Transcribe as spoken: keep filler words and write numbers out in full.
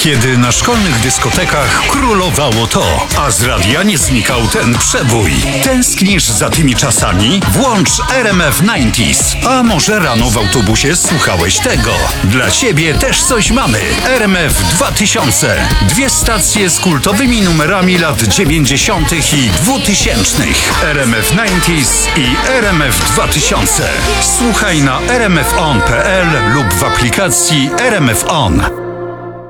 Kiedy na szkolnych dyskotekach królowało to, a z radia nie znikał ten przebój. Tęsknisz za tymi czasami? Włącz R M F dziewięćdziesiąt. A może rano w autobusie słuchałeś tego? Dla ciebie też coś mamy. R M F dwa tysiące. Dwie stacje z kultowymi numerami lat dziewięćdziesiątych i dwutysięcznych. R M F dziewięćdziesiąt i R M F dwa tysiące. Słuchaj na r m f on kropka p l lub w aplikacji R M F On.